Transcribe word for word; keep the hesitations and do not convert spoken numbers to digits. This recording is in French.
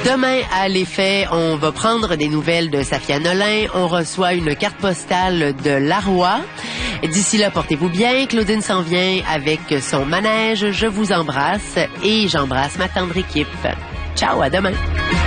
Demain, à l'effet, on va prendre des nouvelles de Safia Nolin. On reçoit une carte postale de Laroy. D'ici là, portez-vous bien. Claudine s'en vient avec son manège. Je vous embrasse et j'embrasse ma tendre équipe. Ciao, à demain.